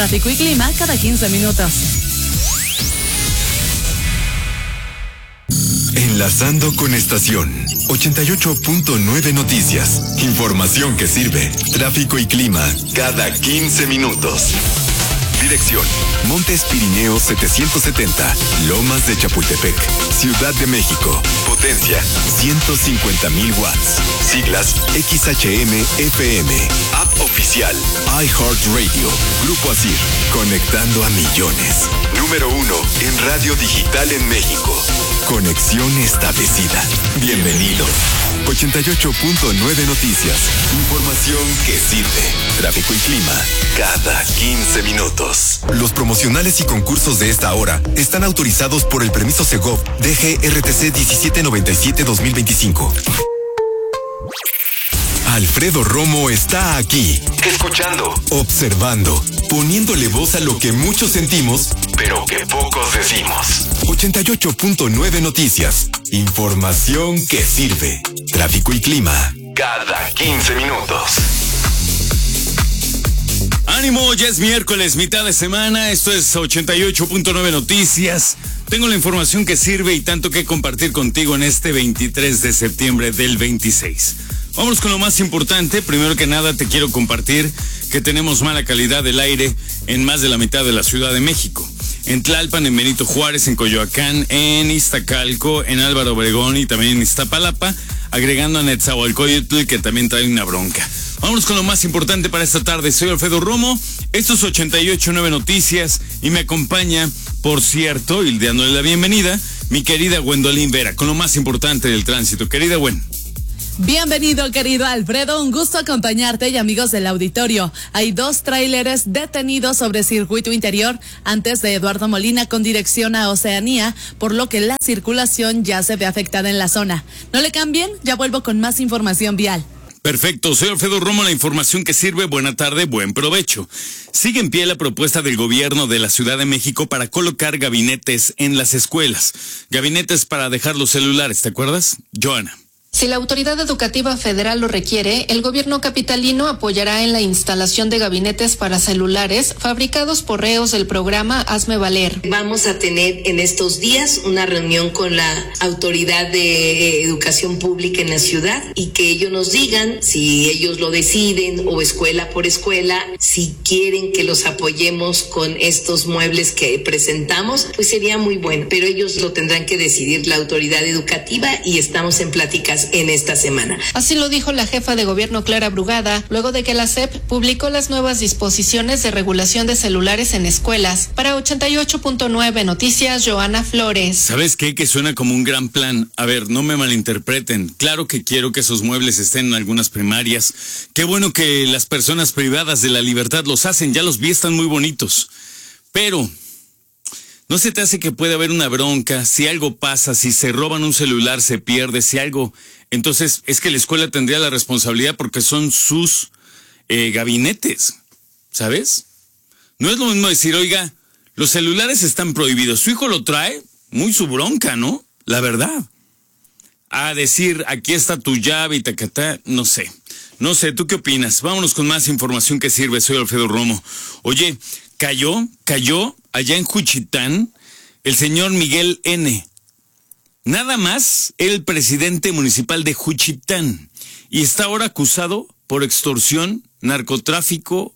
Tráfico y clima cada 15 minutos. Enlazando con estación 88.9 Noticias. Información que sirve. Tráfico y clima cada 15 minutos. Dirección: Montes Pirineos 770, Lomas de Chapultepec, Ciudad de México. Potencia: 150,000 watts. Siglas: XHM-FM. App oficial: iHeartRadio. Grupo ASIR, conectando a millones. Número 1 en radio digital en México. Conexión establecida. Bienvenido. 88.9 Noticias. Información que sirve. Tráfico y clima cada 15 minutos. Los promocionales y concursos de esta hora están autorizados por el permiso Segov DGRTC 1797-2025. Alfredo Romo está aquí, escuchando, observando, poniéndole voz a lo que muchos sentimos, pero que pocos decimos. 88.9 Noticias. Información que sirve. Tráfico y clima cada 15 minutos. Ánimo, ya es miércoles, mitad de semana. Esto es 88.9 Noticias. Tengo la información que sirve y tanto que compartir contigo en este 23 de septiembre del 26. Vamos con lo más importante. Primero que nada te quiero compartir que tenemos mala calidad del aire en más de la mitad de la Ciudad de México. En Tlalpan, en Benito Juárez, en Coyoacán, en Iztacalco, en Álvaro Obregón y también en Iztapalapa, agregando a Netzahualcóyotl, que también trae una bronca. Vámonos con lo más importante para esta tarde. Soy Alfredo Romo, esto es 88.9 Noticias y me acompaña, por cierto, y dándole la bienvenida, mi querida Gwendolyn Vera, con lo más importante del tránsito. Querida Gwen. Bienvenido, querido Alfredo, un gusto acompañarte y amigos del auditorio. Hay 2 tráileres detenidos sobre circuito interior antes de Eduardo Molina con dirección a Oceanía, por lo que la circulación ya se ve afectada en la zona. No le cambien, ya vuelvo con más información vial. Perfecto, soy Alfredo Romo, la información que sirve. Buena tarde, buen provecho. Sigue en pie la propuesta del gobierno de la Ciudad de México para colocar gabinetes en las escuelas. Gabinetes para dejar los celulares, ¿te acuerdas? Joana. Si la autoridad educativa federal lo requiere, el gobierno capitalino apoyará en la instalación de gabinetes para celulares fabricados por reos del programa Hazme Valer. Vamos a tener en estos días una reunión con la autoridad de educación pública en la ciudad y que ellos nos digan si ellos lo deciden o escuela por escuela, si quieren que los apoyemos con estos muebles que presentamos, pues sería muy bueno, pero ellos lo tendrán que decidir la autoridad educativa y estamos en pláticas en esta semana. Así lo dijo la jefa de gobierno Clara Brugada, luego de que la SEP publicó las nuevas disposiciones de regulación de celulares en escuelas. Para 88.9 Noticias, Joana Flores. ¿Sabes qué? Que suena como un gran plan. A ver, no me malinterpreten. Claro que quiero que esos muebles estén en algunas primarias. Qué bueno que las personas privadas de la libertad los hacen. Ya los vi, están muy bonitos. Pero ¿no se te hace que puede haber una bronca? Si algo pasa, si se roban un celular, se pierde, si algo... Entonces, es que la escuela tendría la responsabilidad porque son sus gabinetes, ¿sabes? No es lo mismo decir, oiga, los celulares están prohibidos. Su hijo lo trae, muy su bronca, ¿no? La verdad. A decir, aquí está tu llave y tacatá, no sé. No sé, ¿tú qué opinas? Vámonos con más información que sirve. Soy Alfredo Romo. Oye, cayó allá en Juchitán el señor Miguel N. Nada más el presidente municipal de Juchitán. Y está ahora acusado por extorsión, narcotráfico,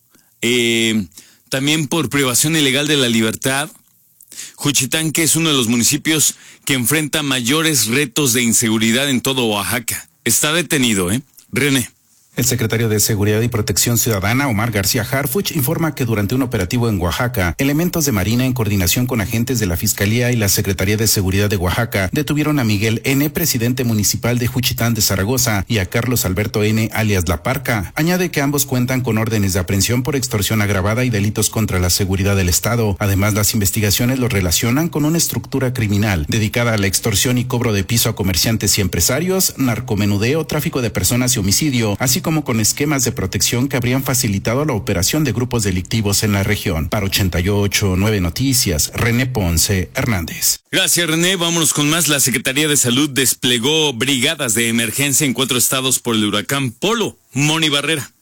también por privación ilegal de la libertad. Juchitán, que es uno de los municipios que enfrenta mayores retos de inseguridad en todo Oaxaca. Está detenido, René. El secretario de Seguridad y Protección Ciudadana, Omar García Harfuch, informa que durante un operativo en Oaxaca, elementos de Marina en coordinación con agentes de la Fiscalía y la Secretaría de Seguridad de Oaxaca detuvieron a Miguel N., presidente municipal de Juchitán de Zaragoza, y a Carlos Alberto N., alias La Parca. Añade que ambos cuentan con órdenes de aprehensión por extorsión agravada y delitos contra la seguridad del Estado. Además, las investigaciones los relacionan con una estructura criminal dedicada a la extorsión y cobro de piso a comerciantes y empresarios, narcomenudeo, tráfico de personas y homicidio, así como con esquemas de protección que habrían facilitado la operación de grupos delictivos en la región. Para 88.9 Noticias, René Ponce Hernández. Gracias, René. Vámonos con más. La Secretaría de Salud desplegó brigadas de emergencia en 4 estados por el huracán Polo. Moni Barrera.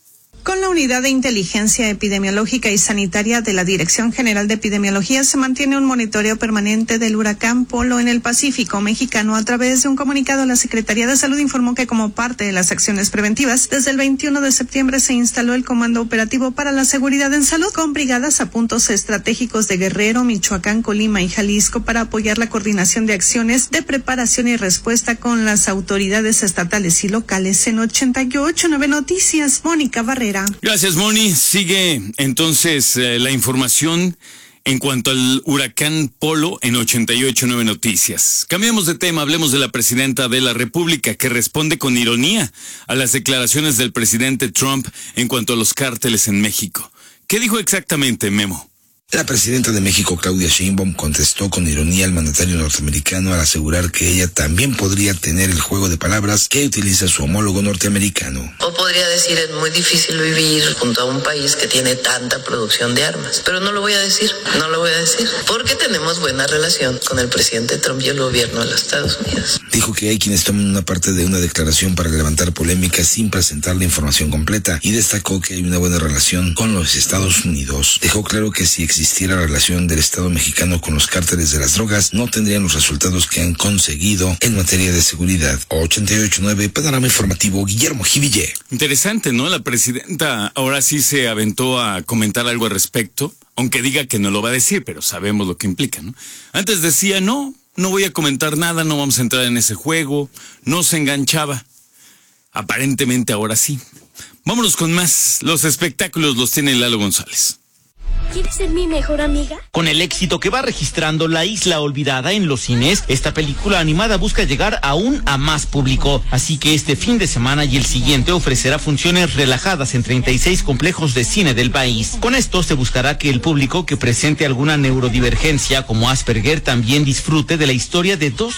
Con la Unidad de Inteligencia Epidemiológica y Sanitaria de la Dirección General de Epidemiología se mantiene un monitoreo permanente del huracán Polo en el Pacífico mexicano. A través de un comunicado, la Secretaría de Salud informó que como parte de las acciones preventivas, desde el 21 de septiembre se instaló el Comando Operativo para la Seguridad en Salud con brigadas a puntos estratégicos de Guerrero, Michoacán, Colima y Jalisco para apoyar la coordinación de acciones de preparación y respuesta con las autoridades estatales y locales. En 88.9 Noticias, Mónica Barrera. Gracias, Moni. Sigue entonces la información en cuanto al huracán Polo en 88.9 Noticias. Cambiamos de tema, hablemos de la presidenta de la República, que responde con ironía a las declaraciones del presidente Trump en cuanto a los cárteles en México. ¿Qué dijo exactamente, Memo? La presidenta de México, Claudia Sheinbaum, contestó con ironía al mandatario norteamericano al asegurar que ella también podría tener el juego de palabras que utiliza su homólogo norteamericano. O podría decir, es muy difícil vivir junto a un país que tiene tanta producción de armas. Pero no lo voy a decir, porque tenemos buena relación con el presidente Trump y el gobierno de los Estados Unidos. Dijo que hay quienes toman una parte de una declaración para levantar polémica sin presentar la información completa y destacó que hay una buena relación con los Estados Unidos. Dejó claro que si existiera relación del Estado mexicano con los cárteles de las drogas, no tendrían los resultados que han conseguido en materia de seguridad. 88.9 Panorama Informativo, Guillermo Jiville. Interesante, ¿no? La presidenta ahora sí se aventó a comentar algo al respecto, aunque diga que no lo va a decir, pero sabemos lo que implica, ¿no? Antes decía, no voy a comentar nada, no vamos a entrar en ese juego, no se enganchaba. Aparentemente ahora sí. Vámonos con más. Los espectáculos los tiene Lalo González. ¿Quieres ser mi mejor amiga? Con el éxito que va registrando La Isla Olvidada en los cines, esta película animada busca llegar aún a más público. Así que este fin de semana y el siguiente ofrecerá funciones relajadas en 36 complejos de cine del país. Con esto se buscará que el público que presente alguna neurodivergencia como Asperger también disfrute de la historia de dos